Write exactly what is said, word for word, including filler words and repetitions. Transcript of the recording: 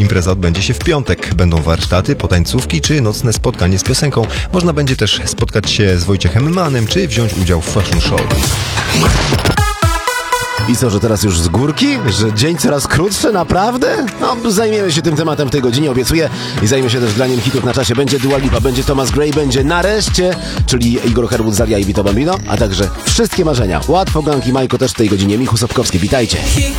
Impreza odbędzie się w piątek. Będą warsztaty, potańcówki czy nocne spotkanie z piosenką. Można będzie też spotkać się z Wojciechem Mannem czy wziąć udział w fashion show. I co, że teraz już z górki? Że dzień coraz krótszy? Naprawdę? No, zajmiemy się tym tematem w tej godzinie, obiecuję. I zajmie się też graniem hitów na czasie. Będzie Dua Lipa, będzie Thomas Gray, będzie Nareszcie, czyli Igor Herwood, Zaria i Vito Bambino, a także wszystkie marzenia. Łatwo, Ganki, Majko też w tej godzinie. Michu Sobkowski, witajcie.